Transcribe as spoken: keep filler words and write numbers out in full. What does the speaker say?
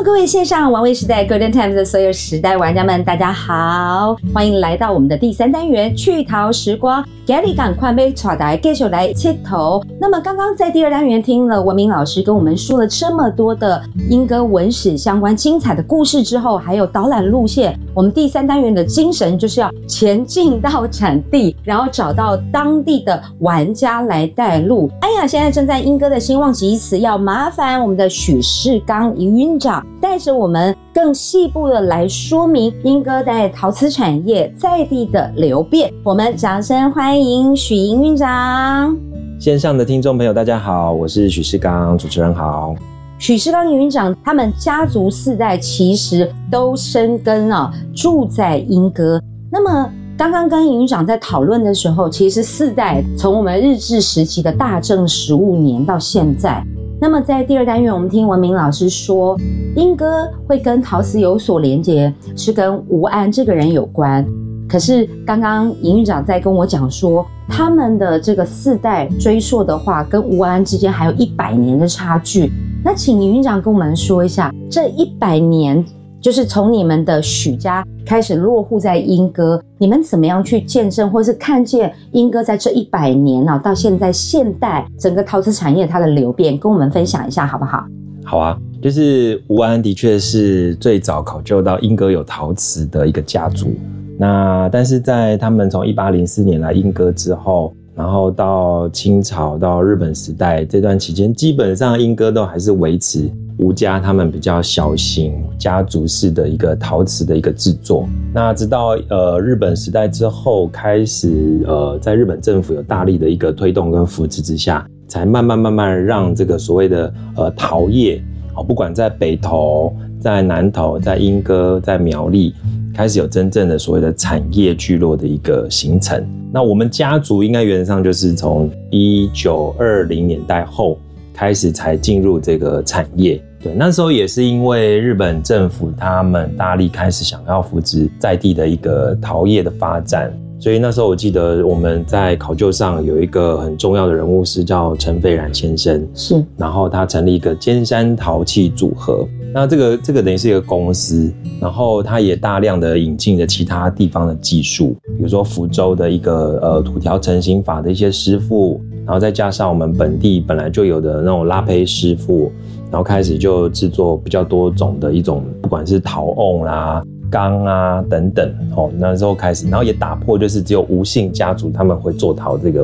各位线上玩味时代 Golden Times 的所有时代玩家们，大家好，欢迎来到我们的第三单元趣逃时光。今日赶快被带大家继续来佚佗。那么刚刚在第二单元听了文明老师跟我们说了这么多的莺歌文史相关精彩的故事之后，还有导览路线，我们第三单元的精神就是要前进到产地，然后找到当地的玩家来带路。哎呀，现在正在莺歌的兴旺期，此要麻烦我们的许世刚营运长带着我们更细部的来说明莺歌在陶瓷产业在地的流变。我们掌声欢迎许营运长。 线上的听众朋友大家好，我是许世刚，主持人好。 许世刚营运长他们家族四代其实都生根啊，住在莺歌。那么刚刚跟营运长在讨论的时候，其实四代从我们日治时期的大正十五年到现在。那么在第二单元我们听文明老师说，莺歌会跟陶瓷有所连结，是跟吴安这个人有关。可是刚刚营运长在跟我讲说，他们的这个四代追溯的话，跟吴安之间还有一百年的差距。那请营运长跟我们说一下，这一百年就是从你们的许家开始落户在莺歌，你们怎么样去见证或是看见莺歌在这一百年啊到现在现代整个陶瓷产业它的流变，跟我们分享一下好不好？ 好啊，就是吴安的确是最早考究到莺歌有陶瓷的一个家族。那但是在他们从一八零四年来莺歌之后，然后到清朝到日本时代这段期间，基本上莺歌都还是维持吴家他们比较小型家族式的一个陶瓷的一个制作。那直到呃日本时代之后，开始呃在日本政府有大力的一个推动跟扶持之下，才慢慢慢慢让这个所谓的呃陶业，哦，不管在北投、在南投、在莺歌、在苗栗，开始有真正的所谓的产业聚落的一个形成。那我们家族应该原则上就是从一九二零年代后开始才进入这个产业。对，那时候也是因为日本政府他们大力开始想要扶持在地的一个陶业的发展，所以那时候我记得我们在考究上有一个很重要的人物是叫陈斐然先生，是，然后他成立一个尖山陶器组合。那这个这个等于是一个公司，然后他也大量的引进了其他地方的技术，比如说福州的一个呃土条成型法的一些师傅，然后再加上我们本地本来就有的那种拉坯师傅，然后开始就制作比较多种的一种，不管是陶瓮啦、缸啊等等，哦，那时候开始，然后也打破就是只有吴姓家族他们会做陶这个